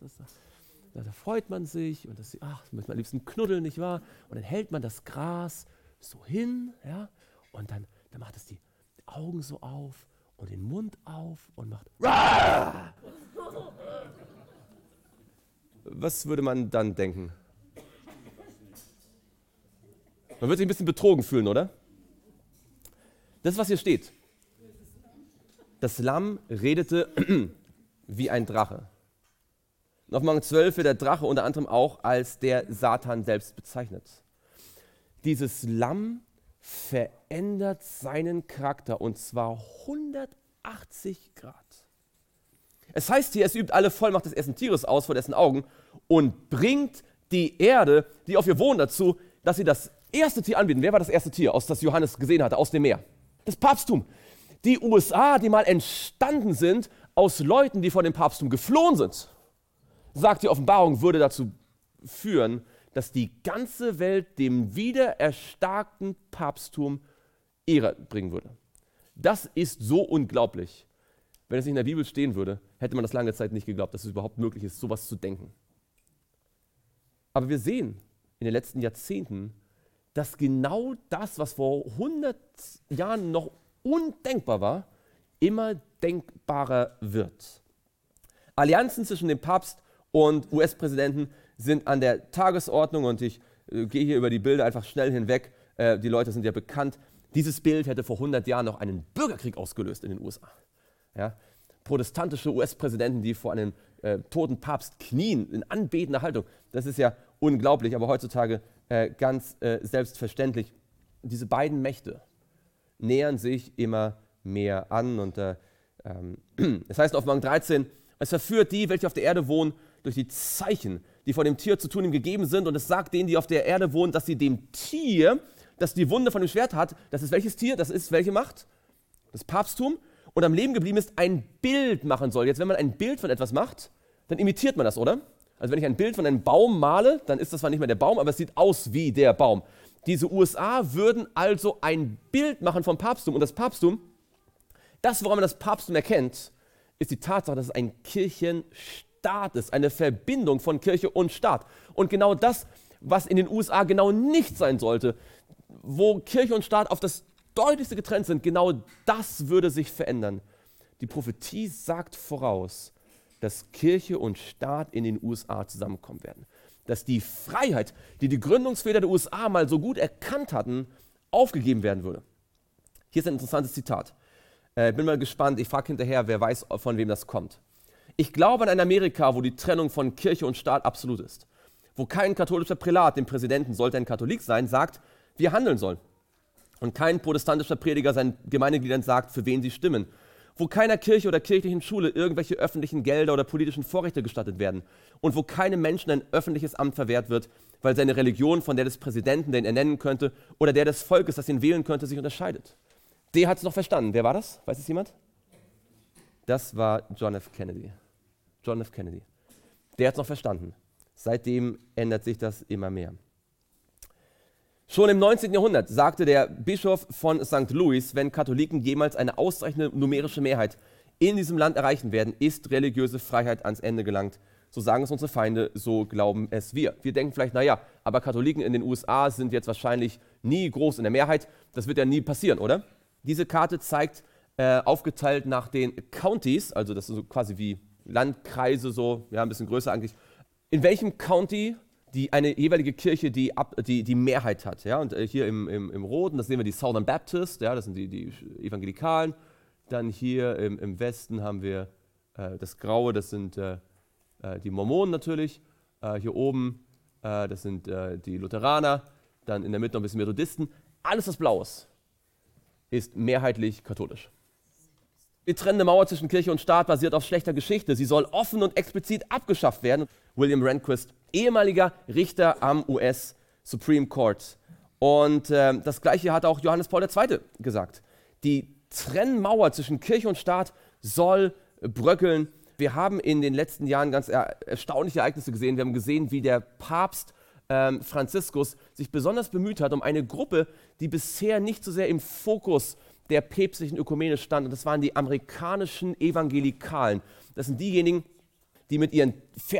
Da freut man sich und das möchte man am liebsten knuddeln, nicht wahr? Und dann hält man das Gras so hin, ja, und dann macht es die Augen so auf und den Mund auf und macht Rah! Was würde man dann denken? Man würde sich ein bisschen betrogen fühlen, oder? Das ist, was hier steht. Das Lamm redete wie ein Drache. Und auf Offenbarung 12 wird der Drache unter anderem auch als der Satan selbst bezeichnet. Dieses Lamm verändert seinen Charakter und zwar 180 Grad. Es heißt hier, es übt alle Vollmacht des ersten Tieres aus vor dessen Augen und bringt die Erde, die auf ihr wohnen, dazu, dass sie das erste Tier anbieten. Wer war das erste Tier, das Johannes gesehen hatte, aus dem Meer? Das Papsttum. Die USA, die mal entstanden sind aus Leuten, die vor dem Papsttum geflohen sind, sagt die Offenbarung, würde dazu führen, dass die ganze Welt dem wiedererstarkten Papsttum Ehre bringen würde. Das ist so unglaublich. Wenn es nicht in der Bibel stehen würde, hätte man das lange Zeit nicht geglaubt, dass es überhaupt möglich ist, sowas zu denken. Aber wir sehen in den letzten Jahrzehnten, dass genau das, was vor 100 Jahren noch undenkbar war, immer denkbarer wird. Allianzen zwischen dem Papst und US-Präsidenten sind an der Tagesordnung und ich gehe hier über die Bilder einfach schnell hinweg. Die Leute sind ja bekannt. Dieses Bild hätte vor 100 Jahren noch einen Bürgerkrieg ausgelöst in den USA. Ja? Protestantische US-Präsidenten, die vor einem toten Papst knien, in anbetender Haltung. Das ist ja unglaublich, aber heutzutage ganz selbstverständlich. Diese beiden Mächte nähern sich immer mehr an. Und es heißt in Offenbarung 13, es verführt die, welche auf der Erde wohnen, durch die Zeichen, die von dem Tier zu tun ihm gegeben sind. Und es sagt denen, die auf der Erde wohnen, dass sie dem Tier, das die Wunde von dem Schwert hat, das ist welches Tier? Das ist welche Macht? Das Papsttum. Und am Leben geblieben ist, ein Bild machen soll. Jetzt, wenn man ein Bild von etwas macht, dann imitiert man das, oder? Also wenn ich ein Bild von einem Baum male, dann ist das zwar nicht mehr der Baum, aber es sieht aus wie der Baum. Diese USA würden also ein Bild machen vom Papsttum. Und das Papsttum, das, woran man das Papsttum erkennt, ist die Tatsache, dass es ein Kirchenstaat ist, eine Verbindung von Kirche und Staat. Und genau das, was in den USA genau nicht sein sollte, wo Kirche und Staat auf das deutlichste getrennt sind, genau das würde sich verändern. Die Prophetie sagt voraus, dass Kirche und Staat in den USA zusammenkommen werden. Dass die Freiheit, die die Gründungsväter der USA mal so gut erkannt hatten, aufgegeben werden würde. Hier ist ein interessantes Zitat. Bin mal gespannt, ich frage hinterher, wer weiß, von wem das kommt. Ich glaube an ein Amerika, wo die Trennung von Kirche und Staat absolut ist. Wo kein katholischer Prälat dem Präsidenten, sollte ein Katholik sein, sagt, wie er handeln soll. Und kein protestantischer Prediger seinen Gemeindegliedern sagt, für wen sie stimmen. Wo keiner Kirche oder kirchlichen Schule irgendwelche öffentlichen Gelder oder politischen Vorrechte gestattet werden. Und wo keinem Menschen ein öffentliches Amt verwehrt wird, weil seine Religion von der des Präsidenten, den er nennen könnte, oder der des Volkes, das ihn wählen könnte, sich unterscheidet. Der hat es noch verstanden. Wer war das? Weiß es jemand? Das war John F. Kennedy. John F. Kennedy. Der hat es noch verstanden. Seitdem ändert sich das immer mehr. Schon im 19. Jahrhundert sagte der Bischof von St. Louis, wenn Katholiken jemals eine ausreichende numerische Mehrheit in diesem Land erreichen werden, ist religiöse Freiheit ans Ende gelangt. So sagen es unsere Feinde, so glauben es wir. Wir denken vielleicht, naja, aber Katholiken in den USA sind jetzt wahrscheinlich nie groß in der Mehrheit. Das wird ja nie passieren, oder? Diese Karte zeigt, aufgeteilt nach den Counties, also das ist so quasi wie Landkreise, so, ja, ein bisschen größer eigentlich, in welchem County eine jeweilige Kirche die Mehrheit hat. Ja? Und hier im Roten, das sehen wir die Southern Baptist, ja, das sind die Evangelikalen. Dann hier im Westen haben wir das Graue, das sind die Mormonen natürlich. Hier oben, das sind die Lutheraner. Dann in der Mitte noch ein bisschen Methodisten. Alles, was blau ist mehrheitlich katholisch. Die trennende Mauer zwischen Kirche und Staat basiert auf schlechter Geschichte. Sie soll offen und explizit abgeschafft werden. William Rehnquist, ehemaliger Richter am US Supreme Court. Und das Gleiche hat auch Johannes Paul II. Gesagt. Die Trennmauer zwischen Kirche und Staat soll bröckeln. Wir haben in den letzten Jahren ganz erstaunliche Ereignisse gesehen. Wir haben gesehen, wie der Papst Franziskus sich besonders bemüht hat um eine Gruppe, die bisher nicht so sehr im Fokus der päpstlichen Ökumene stand. Und das waren die amerikanischen Evangelikalen. Das sind diejenigen, die mit ihren